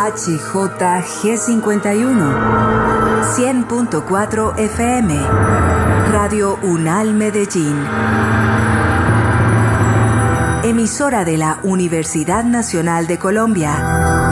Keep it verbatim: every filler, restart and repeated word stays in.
H J G cincuenta y uno, cien punto cuatro F M, Radio UNAL Medellín. Emisora de la Universidad Nacional de Colombia.